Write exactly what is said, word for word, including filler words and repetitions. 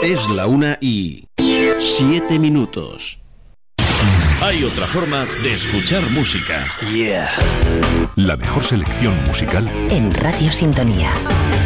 Es la una y siete minutos. Hay otra forma de escuchar música. Yeah. La mejor selección musical en Radio Sintonía.